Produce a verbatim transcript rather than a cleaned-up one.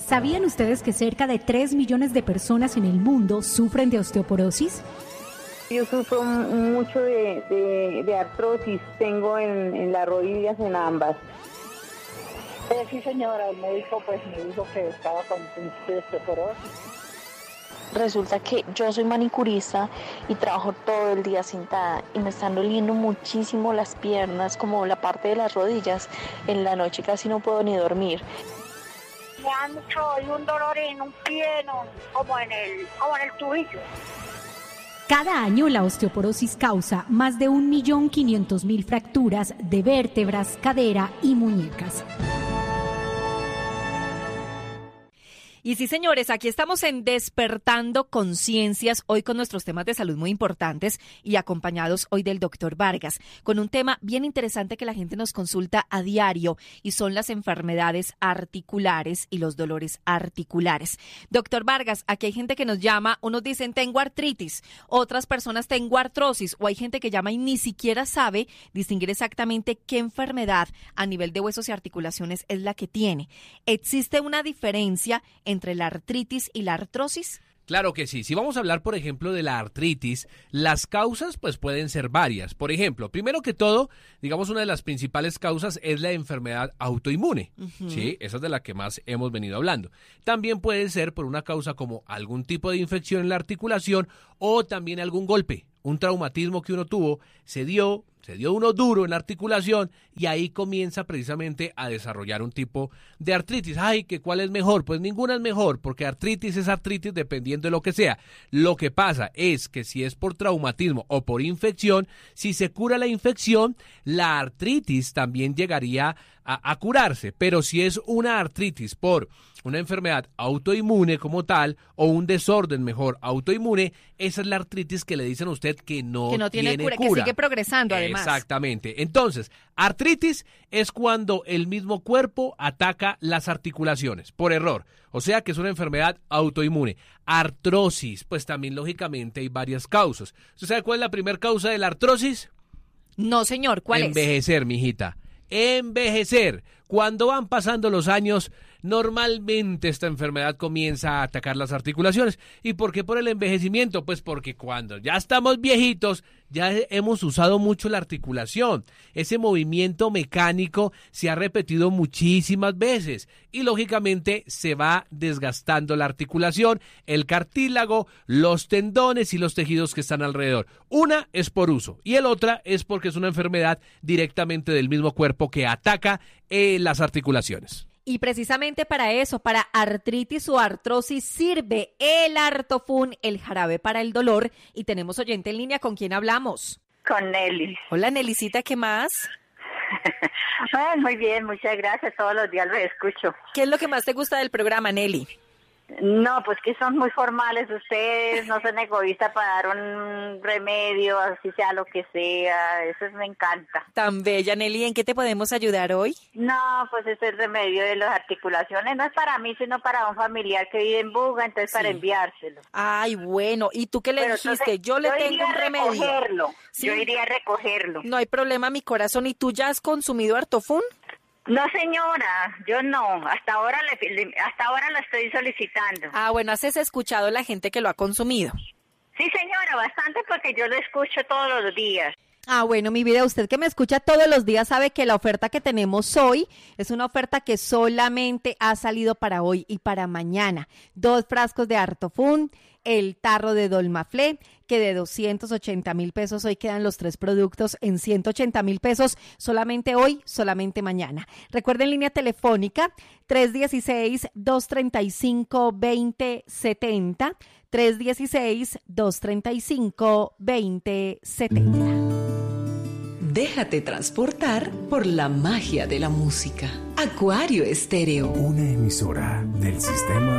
¿Sabían ustedes que cerca de tres millones de personas en el mundo sufren de osteoporosis? Yo sufro mucho de, de, de artrosis, tengo en, en las rodillas, en ambas. Eh, sí, señora, el médico pues me dijo que estaba con osteoporosis. Resulta que yo soy manicurista y trabajo todo el día sentada y me están doliendo muchísimo las piernas, como la parte de las rodillas. En la noche casi no puedo ni dormir. Me da mucho y un dolor en un pie, no, como en el, como en el tobillo. Cada año la osteoporosis causa más de un millón quinientos mil fracturas de vértebras, cadera y muñecas. Y sí, señores, aquí estamos en Despertando Conciencias, hoy con nuestros temas de salud muy importantes y acompañados hoy del doctor Vargas, con un tema bien interesante que la gente nos consulta a diario y son las enfermedades articulares y los dolores articulares. Doctor Vargas, aquí hay gente que nos llama, unos dicen tengo artritis, otras personas tengo artrosis, o hay gente que llama y ni siquiera sabe distinguir exactamente qué enfermedad a nivel de huesos y articulaciones es la que tiene. ¿Existe una diferencia entre la artritis y la artrosis? Claro que sí. Si vamos a hablar, por ejemplo, de la artritis, las causas pues pueden ser varias. Por ejemplo, primero que todo, digamos, una de las principales causas es la enfermedad autoinmune. Uh-huh. Sí, esa es de la que más hemos venido hablando. También puede ser por una causa como algún tipo de infección en la articulación o también algún golpe, un traumatismo que uno tuvo, se dio, se dio uno duro en la articulación y ahí comienza precisamente a desarrollar un tipo de artritis. Ay, ¿que cuál es mejor? Pues ninguna es mejor, porque artritis es artritis dependiendo de lo que sea. Lo que pasa es que si es por traumatismo o por infección, si se cura la infección, la artritis también llegaría a, a curarse. Pero si es una artritis por una enfermedad autoinmune como tal, o un desorden mejor autoinmune, esa es la artritis que le dicen a usted que no, que no tiene, tiene cura, cura, que sigue progresando además. Exactamente. Entonces, artritis es cuando el mismo cuerpo ataca las articulaciones por error, o sea que es una enfermedad autoinmune. Artrosis, pues también lógicamente hay varias causas. ¿Usted sabe cuál es la primera causa de la artrosis? No, señor, ¿cuál Envejecer, es? Envejecer, mijita. Envejecer. Cuando van pasando los años, normalmente esta enfermedad comienza a atacar las articulaciones. ¿Y por qué por el envejecimiento? Pues porque cuando ya estamos viejitos, ya hemos usado mucho la articulación. Ese movimiento mecánico se ha repetido muchísimas veces y lógicamente se va desgastando la articulación, el cartílago, los tendones y los tejidos que están alrededor. Una es por uso y el otra es porque es una enfermedad directamente del mismo cuerpo que ataca eh, las articulaciones. Y precisamente para eso, para artritis o artrosis, sirve el Artofun, el jarabe para el dolor. Y tenemos oyente en línea, ¿con quién hablamos? Con Nelly. Hola, Nelicita, ¿qué más? Ay, muy bien, muchas gracias, todos los días lo escucho. ¿Qué es lo que más te gusta del programa, Nelly? No, pues que son muy formales ustedes, no son egoístas para dar un remedio, así sea lo que sea, eso me encanta. Tan bella, Nelly, ¿en qué te podemos ayudar hoy? No, pues ese remedio de las articulaciones no es para mí, sino para un familiar que vive en Buga, entonces sí, para enviárselo. Ay, bueno, ¿y tú qué le Pero dijiste? entonces, yo le yo tengo un remedio. Recogerlo. ¿Sí? Yo iría a recogerlo. No hay problema, mi corazón. ¿Y tú ya has consumido Artofun? No, señora, yo no. Hasta ahora le, le, hasta ahora lo estoy solicitando. Ah, bueno, ¿has escuchado a la gente que lo ha consumido? Sí, señora, bastante, porque yo lo escucho todos los días. Ah, bueno, mi vida, usted que me escucha todos los días sabe que la oferta que tenemos hoy es una oferta que solamente ha salido para hoy y para mañana. Dos frascos de Artofun, el tarro de Dolmaflé, que de doscientos ochenta mil pesos hoy quedan los tres productos en ciento ochenta mil pesos, solamente hoy, solamente mañana. Recuerden, línea telefónica tres uno seis, dos tres cinco, dos cero siete cero, tres uno seis, dos tres cinco, dos cero siete cero. Déjate transportar por la magia de la música. Acuario Estéreo. Una emisora del sistema